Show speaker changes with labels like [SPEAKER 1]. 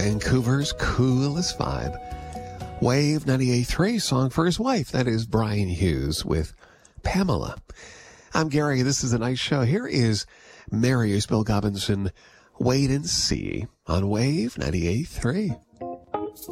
[SPEAKER 1] Vancouver's coolest vibe. Wave 98.3, song for his wife. That is Brian Hughes with Pamela. I'm Gary. This is a nice show. Here is Marius Bill Gobinson, Wait and See on Wave 98.3.